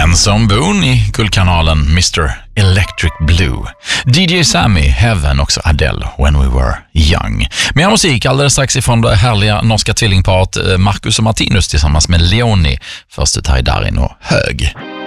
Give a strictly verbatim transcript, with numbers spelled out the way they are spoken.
Benson Boone i Guldkanalen, mister Electric Blue. D J Sammy, Heaven, också Adele, When We Were Young. Mer musik alldeles strax ifrån det härliga norska tvillingparet Marcus och Martinus tillsammans med Leonie. Först ut här i Darin och Hög.